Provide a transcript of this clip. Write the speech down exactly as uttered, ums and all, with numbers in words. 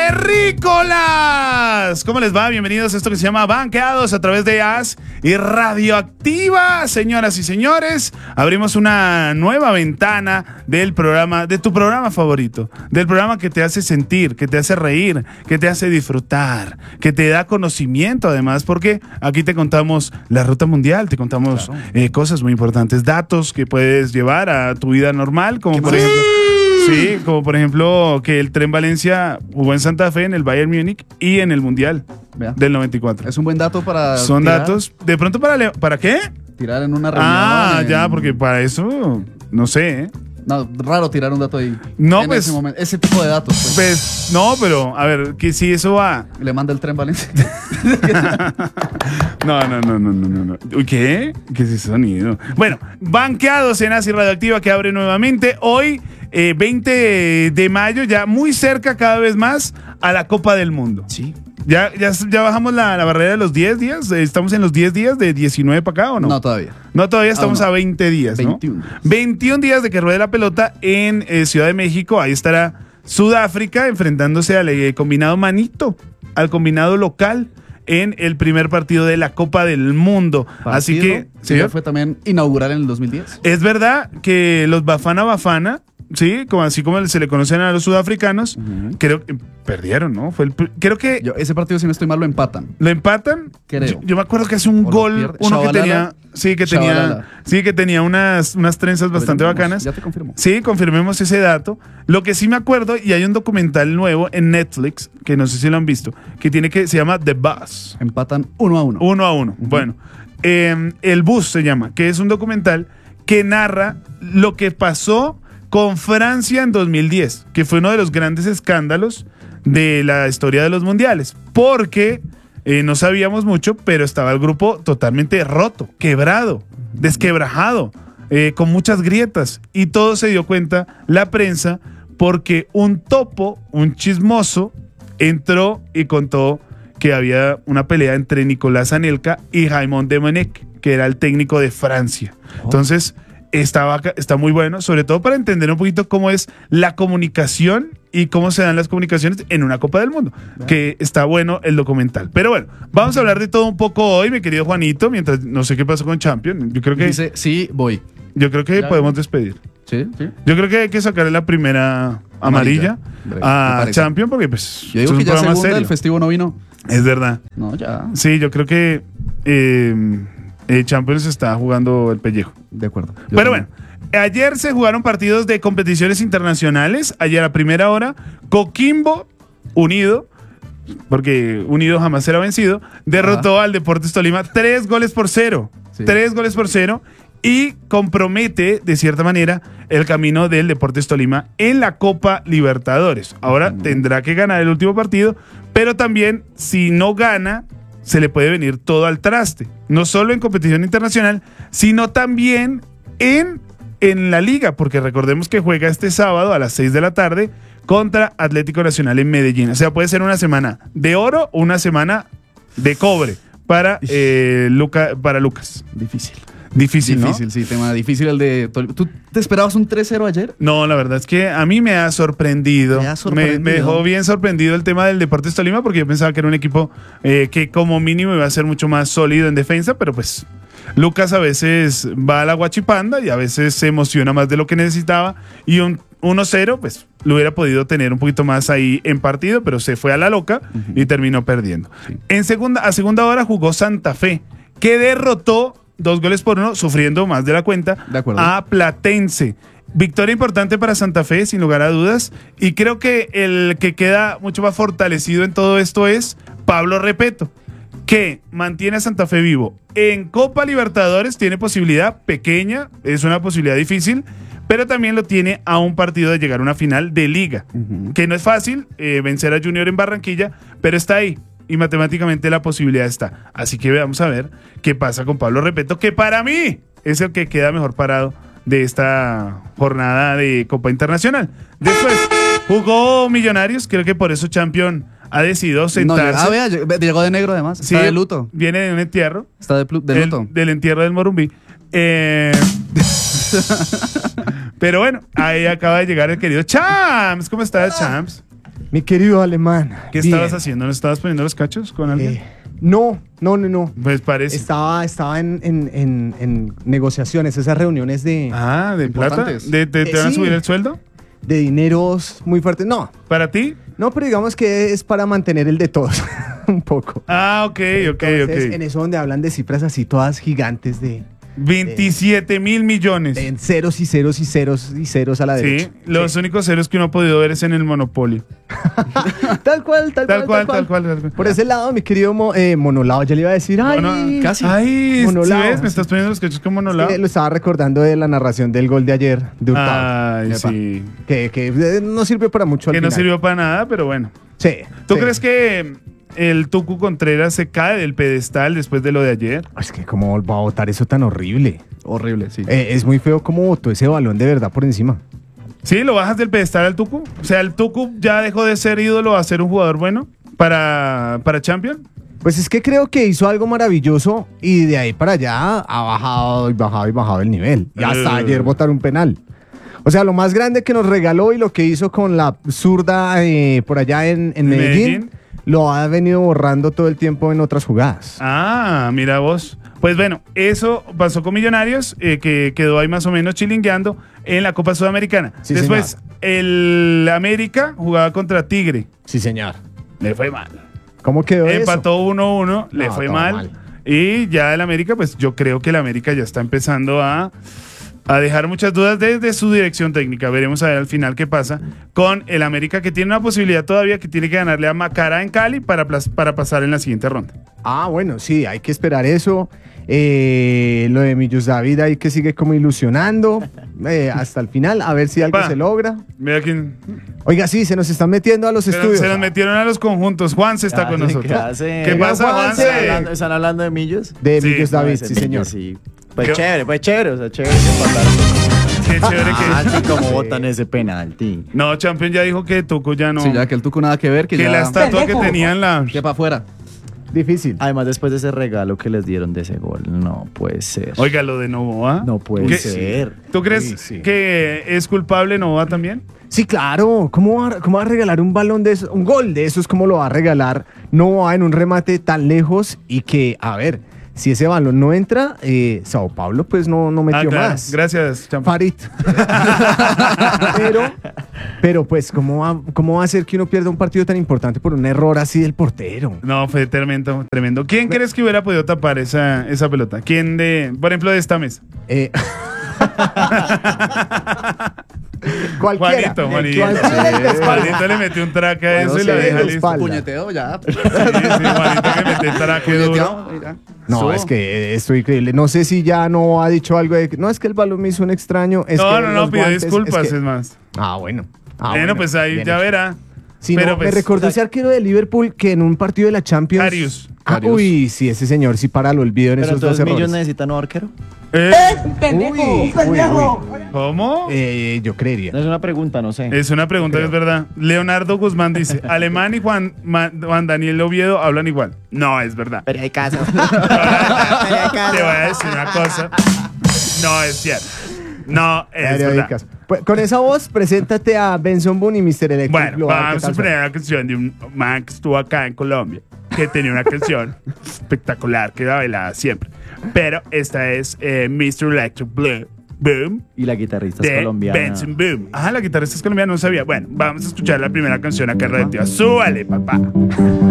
¡Terrícolas! ¿Cómo les va? Bienvenidos a esto que se llama Banqueados a través de A S y Radioactiva. Señoras y señores, abrimos una nueva ventana del programa, de tu programa favorito, del programa que te hace sentir, que te hace reír, que te hace disfrutar, que te da conocimiento además, porque aquí te contamos la ruta mundial, te contamos claro. eh, cosas muy importantes, datos que puedes llevar a tu vida normal, como por ejemplo... Sí, como por ejemplo que el Tren Valencia jugó en Santa Fe, en el Bayern Múnich y en el Mundial Vea. del noventa y cuatro. Es un buen dato para Son tirar, datos, de pronto para... ¿Para qué? Tirar en una reunión. Ah, en... ya, porque para eso, no sé, ¿eh? No, raro tirar un dato ahí. No, en pues... Ese, momento, ese tipo de datos. Pues. pues, no, pero, a ver, que si eso va... Le manda el Tren Valencia. no, no, no, no, no, no. Uy, ¿qué? ¿Qué es ese sonido? Bueno, Banqueados en A S I Radioactiva que abre nuevamente hoy... Eh, veinte de mayo, ya muy cerca cada vez más a la Copa del Mundo. Sí. ¿Ya, ya, ya bajamos la, la barrera de los diez días? ¿Estamos en los diez días de diecinueve para acá o no? No, todavía. No, todavía estamos no. a veinte días, ¿no? veintiún días. veintiún días de que ruede la pelota en eh, Ciudad de México. Ahí estará Sudáfrica enfrentándose al eh, combinado manito, al combinado local en el primer partido de la Copa del Mundo. Partido, Así que... ¿sí? Fue también inaugural en el dos mil diez. Es verdad que los Bafana Bafana... Sí, como así como se le conocen a los sudafricanos, uh-huh. creo que perdieron, ¿no? Fue el, creo que Yo, ese partido, si no estoy mal, lo empatan. ¿Lo empatan? Creo. Yo, yo me acuerdo que hace un o gol, uno Shabalala. que tenía, sí, que Shabalala. tenía, sí, que tenía unas, unas trenzas Pero bastante ya bacanas. Ya te confirmo. Sí, confirmemos ese dato. Lo que sí me acuerdo, y hay un documental nuevo en Netflix, que no sé si lo han visto, que tiene que, se llama The Bus. Empatan uno a uno. Uno a uno. Uh-huh. Bueno, eh, El Bus se llama, que es un documental que narra lo que pasó con Francia en dos mil diez, que fue uno de los grandes escándalos de la historia de los mundiales, porque eh, no sabíamos mucho, pero estaba el grupo totalmente roto, quebrado, desquebrajado, eh, con muchas grietas, y todo se dio cuenta la prensa porque un topo, un chismoso, entró y contó que había una pelea entre Nicolás Anelka y Raymond Domenech, que era el técnico de Francia. Entonces... Está, está muy bueno, sobre todo para entender un poquito cómo es la comunicación y cómo se dan las comunicaciones en una Copa del Mundo, ¿verdad? Que está bueno el documental. Pero bueno, vamos a hablar de todo un poco hoy, mi querido Juanito, mientras no sé qué pasó con Champions. Yo creo que dice, sí, voy. Yo creo que ya, podemos despedir. Sí, sí. Yo creo que hay que sacarle la primera amarilla, amarilla a Champions porque pues yo digo que ya segunda serio. El festivo no vino. Es verdad. No, ya. Sí, yo creo que eh, Eh, Champions está jugando el pellejo. De acuerdo. Pero bueno, ayer se jugaron partidos de competiciones internacionales. Ayer a primera hora, Coquimbo Unido, porque Unido jamás será vencido, derrotó ah. al Deportes Tolima tres goles por cero. Sí. Tres goles por cero. Y compromete, de cierta manera, el camino del Deportes Tolima en la Copa Libertadores. Ahora uh-huh. tendrá que ganar el último partido, pero también, si no gana, se le puede venir todo al traste. No solo en competición internacional, sino también en, en la liga, porque recordemos que juega este sábado a las seis de la tarde contra Atlético Nacional en Medellín. O sea, puede ser una semana de oro o una semana de cobre para, eh, Luca, para Lucas. Difícil. Difícil, ¿no? Difícil, sí, tema difícil el de... ¿Tú te esperabas un tres cero ayer? No, la verdad es que a mí me ha sorprendido. Me ha sorprendido. Me, me dejó bien sorprendido el tema del Deportes Tolima porque yo pensaba que era un equipo eh, que como mínimo iba a ser mucho más sólido en defensa, pero pues Lucas a veces va a la guachipanda y a veces se emociona más de lo que necesitaba y un uno cero pues lo hubiera podido tener un poquito más ahí en partido, pero se fue a la loca uh-huh. y terminó perdiendo. Sí. En segunda, a segunda hora jugó Santa Fe, que derrotó dos goles por uno, sufriendo más de la cuenta, de a Platense. Victoria importante para Santa Fe, sin lugar a dudas. Y creo que el que queda mucho más fortalecido en todo esto es Pablo Repeto, que mantiene a Santa Fe vivo. En Copa Libertadores tiene posibilidad pequeña, es una posibilidad difícil, pero también lo tiene a un partido de llegar a una final de Liga. Uh-huh. Que no es fácil eh, vencer a Junior en Barranquilla, pero está ahí. Y matemáticamente la posibilidad está. Así que vamos a ver qué pasa con Pablo Repeto, que para mí es el que queda mejor parado de esta jornada de Copa Internacional. Después jugó Millonarios, creo que por eso Champion ha decidido sentarse. No, ah, vea, llegó de negro además, está sí, de luto. Viene de un entierro. Está de, de luto. El, del entierro del Morumbí. Eh, pero bueno, ahí acaba de llegar el querido Champs. ¿Cómo estás, Champs? Mi querido Alemán. ¿Qué bien. estabas haciendo? ¿No estabas poniendo los cachos con alguien? Eh, no, no, no, no. Pues parece. Estaba, estaba en, en, en, en negociaciones, esas reuniones de, Ah, ¿de plata? Importantes. ¿De, de- Eh, ¿Te van a sí. subir el sueldo? de dineros muy fuertes. No, ¿Para ti? no, pero digamos que es para mantener el de todos, un poco. Ah, ok, ok, Entonces, ok. en eso donde hablan de cifras así todas gigantes de, veintisiete mil millones. de ceros y ceros y ceros y ceros a la Sí, derecha. los Sí. únicos ceros que uno ha podido ver es en el Monopolio. Tal cual, tal, Tal cual, cual, tal cual. tal cual. Por ese lado, mi querido mo- eh, Monolao, ya le iba a decir, ay, Mono- casi. Ay, ¿sí Monolao. ves? Me estás poniendo los cachos como monolao. Eh, lo estaba recordando de la narración del gol de ayer de Hurtado, Ay, Epa. sí. que, que eh, no sirvió para mucho al Que no final. sirvió para nada, pero bueno. Sí. ¿Tú sí. crees que el Tucu Contreras se cae del pedestal después de lo de ayer? Es que cómo va a votar eso tan horrible. Horrible, sí. Eh, es muy feo cómo votó ese balón de verdad por encima. ¿Sí? ¿Lo bajas del pedestal al Tucu? O sea, ¿el Tucu ya dejó de ser ídolo a ser un jugador bueno para, para Champion? Pues es que creo que hizo algo maravilloso y de ahí para allá ha bajado y bajado y bajado el nivel. Y hasta Eh. ayer votar un penal. O sea, lo más grande que nos regaló y lo que hizo con la zurda eh, por allá en, en Medellín, Medellín. lo ha venido borrando todo el tiempo en otras jugadas. Ah, mira vos. Pues bueno, eso pasó con Millonarios, eh, que quedó ahí más o menos chilingueando en la Copa Sudamericana. Sí, Después, señor. el América jugaba contra Tigre. Sí, señor. Le fue mal. ¿Cómo quedó eso? Empató uno uno, le No, fue todo mal. mal. Y ya el América, pues yo creo que el América ya está empezando a, a dejar muchas dudas desde su dirección técnica. Veremos a ver al final qué pasa con el América, que tiene una posibilidad todavía, que tiene que ganarle a Macará en Cali para, plas- para pasar en la siguiente ronda. Ah, bueno, sí, hay que esperar eso. Eh, lo de Millos David hay que sigue como ilusionando eh, hasta el final, a ver si algo Pa. se logra. Mira quién. Oiga, sí, se nos están metiendo a los Se, estudios. se nos metieron a los conjuntos. Juan se está ¿Qué con hacen? nosotros. ¿Qué hacen? ¿Qué pasa, Juanse? Juanse? ¿Están hablando, están hablando de Millos? De Sí, Millos David, Ese sí, Millos, señor. sí. Pues ¿Qué? chévere, pues chévere, o sea, chévere que empataron. Qué chévere Ah, que. sí, como votan ese penalti. No, Champion ya dijo que Tuco ya no. Sí, ya que el Tuco nada que ver, que, que ya... la estatua que tenía en la. que para afuera. Difícil. Además, después de ese regalo que les dieron de ese gol, no puede ser. Oiga, lo de Novoa. No puede ¿Qué? ser. ¿Tú crees Sí, sí. que es culpable Novoa también? Sí, claro. ¿Cómo va, cómo va a regalar un balón de eso? Un gol de esos, ¿cómo lo va a regalar? No va en un remate tan lejos y que, a ver, si ese balón no entra, eh, Sao Paulo pues no, no metió Ah, claro. más. Gracias, Champion. Farid. pero, pero pues, ¿cómo va, ¿cómo va a ser que uno pierda un partido tan importante por un error así del portero? No, fue tremendo, tremendo. ¿Quién crees que hubiera podido tapar esa, esa pelota? ¿Quién de, por ejemplo, de esta mesa? Eh, cualquiera. Juanito, Juanito. Cualquiera de espalda. Juanito le metió un traque a eso No y la sé, deja de listo. espalda. Puñeteo ya. Sí, sí, Juanito que metió el traque duro. Puñeteado, mira. No, Subo. es que eh, esto es increíble. No sé si ya no ha dicho algo de que no es que el balón me hizo un extraño. Es No, que no, no, los pidió guantes, disculpas, es que- es más. Ah, bueno. Ah, bueno, pues ahí bien ya hecho. verá. Sí, Pero no, pues, me recordó o sea, ese arquero de Liverpool que en un partido de la Champions. Karius. Ah, Karius. uy, sí, ese señor sí para lo olvido en Pero esos dos entonces Millos errores. necesita nuevo arquero. Eh, Uy, uy, uy. ¿Cómo? Eh, yo creería. No es una pregunta, no sé. Es una pregunta que es verdad. Leonardo Guzmán dice, Alemán y Juan, Ma- Juan Daniel Oviedo hablan igual. No, es verdad. Pero hay caso. Te voy a decir una cosa. No es cierto. No es Periódicas. verdad. Pues, con esa voz, preséntate a Benson Boone y mister Electric Bueno, Global, ¿qué vamos a tal poner suena? la canción de un man que estuvo acá en Colombia, que tenía una canción espectacular que la bailaba siempre. Pero esta es eh, mister Electric Blue, Boom Y la guitarrista es de colombiana. Benson Boom. Ah, la guitarrista es colombiana, no sabía. Bueno, vamos a escuchar la primera canción acá en Radio. Súbale, papá.